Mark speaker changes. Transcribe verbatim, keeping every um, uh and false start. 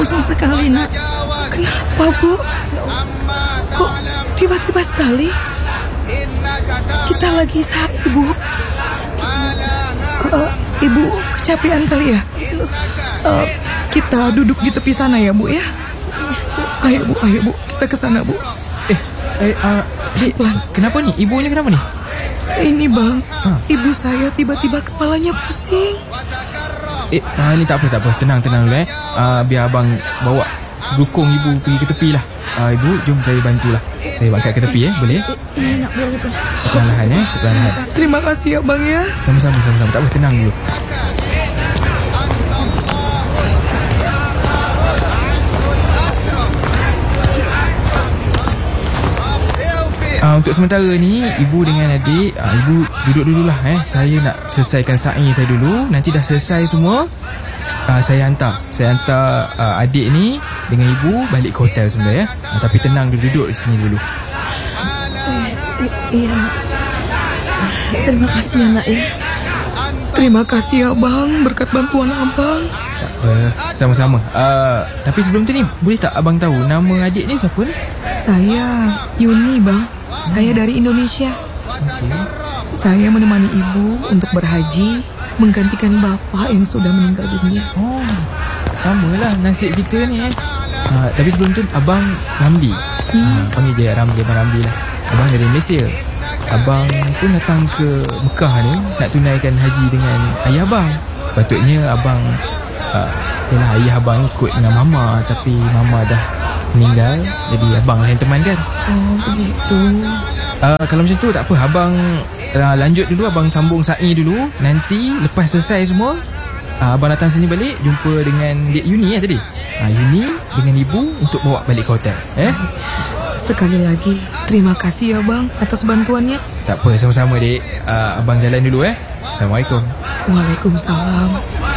Speaker 1: pusing sekali, nak.
Speaker 2: Kenapa, Bu? Kok tiba-tiba sekali? Kita lagi sakit, Bu. Uh, Ibu kecapean kali ya? Uh, kita duduk di tepi sana ya, Bu ya? Ayo, Bu, ayo, Bu. Kita ke sana, Bu.
Speaker 3: Eh, eh uh, Dik, kenapa nih? Ibunya kenapa nih?
Speaker 2: Ini, Bang. Huh? Ibu saya tiba-tiba kepalanya pusing.
Speaker 3: Eh, uh, ni tak apa, tak apa. Tenang, tenang dulu eh. Uh, biar abang bawa dukung ibu pergi ke tepi lah. Uh, ibu, jom saya bantulah. Saya angkat ke tepi eh, boleh?
Speaker 1: Iya, nak, boleh, boleh.
Speaker 3: Perlahan eh, perlahan.
Speaker 2: Terima kasih ya, Bang ya.
Speaker 3: Sama-sama, sama-sama. Tak apa, tenang dulu. Uh, untuk sementara ni, ibu dengan adik, uh, ibu duduk dululah eh. Saya nak selesaikan sa'i saya dulu. Nanti dah selesai semua, uh, saya hantar Saya hantar uh, adik ni dengan ibu balik ke hotel sebenarnya. uh, Tapi tenang dulu, duduk di sini dulu.
Speaker 1: Iya, nak. Terima kasih ya, nak ya.
Speaker 2: Terima kasih ya, Bang. Berkat bantuan Abang.
Speaker 3: Tak apa, sama-sama. uh, Tapi sebelum tu ni, boleh tak abang tahu nama adik ni siapa ni?
Speaker 2: Saya Yuni, Bang. Saya dari Indonesia.
Speaker 3: Okay.
Speaker 2: Saya menemani ibu untuk berhaji, menggantikan bapak yang sudah meninggal dunia.
Speaker 3: Oh, samalah nasib kita ni eh. uh, Tapi sebelum tu, abang Ramli. hmm. uh, Panggil dia Ramli, Abang Ramli lah. Abang dari Malaysia. Abang pun datang ke Mekah ni nak tunaikan haji dengan ayah abang. Patutnya abang uh, Yalah, ayah abang ikut dengan mama, tapi mama dah meninggal, jadi abang lah yang temankan.
Speaker 2: Oh, begitu.
Speaker 3: uh, Kalau macam tu tak apa, abang uh, lanjut dulu, abang sambung sa'i dulu. Nanti lepas selesai semua, uh, abang datang sini balik, jumpa dengan Dek Yuni eh tadi. uh, Yuni dengan ibu untuk bawa balik ke hotel eh.
Speaker 2: Sekali lagi, terima kasih ya, Bang, atas bantuannya.
Speaker 3: Tak apa, sama-sama dek. uh, Abang jalan dulu eh. Assalamualaikum.
Speaker 2: Waalaikumsalam.